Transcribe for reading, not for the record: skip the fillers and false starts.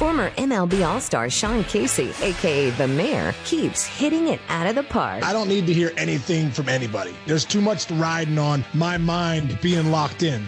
Former MLB All-Star Sean Casey, a.k.a. The Mayor, keeps hitting it out of the park. I don't need to hear anything from anybody. There's too much riding on my mind being locked in.